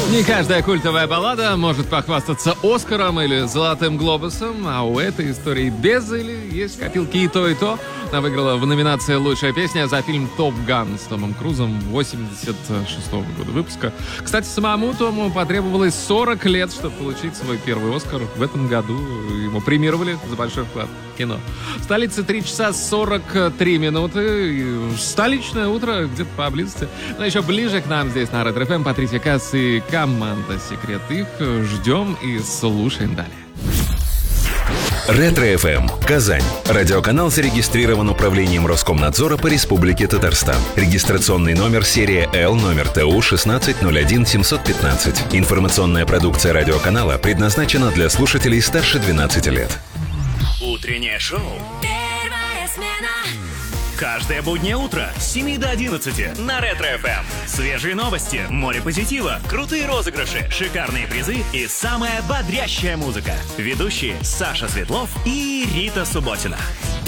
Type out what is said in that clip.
Не каждая культовая баллада может похвастаться Оскаром или Золотым глобусом, а у этой истории без или есть копилки и то, и то. Она выиграла в номинации «Лучшая песня» за фильм «Топ Ган» с Томом Крузом 86-го года выпуска. Кстати, самому Тому потребовалось 40 лет, чтобы получить свой первый «Оскар». В этом году ему премировали за большой вклад в кино. В столице 3 часа 43 минуты. И столичное утро где-то поблизости. Но еще ближе к нам здесь на Ретро ФМ Патрисия Касс и команда «Секрет». Их ждем и слушаем далее. Ретро ФМ. Казань. Радиоканал зарегистрирован управлением Роскомнадзора по Республике Татарстан. Регистрационный номер серия Л, номер ТУ 1601 715. Информационная продукция радиоканала предназначена для слушателей старше 12 лет. Утреннее шоу. Первая смена. Каждое буднее утро с 7 до 11 на Ретро ФМ. Свежие новости, море позитива, крутые розыгрыши, шикарные призы и самая бодрящая музыка. Ведущие Саша Светлов и Рита Субботина.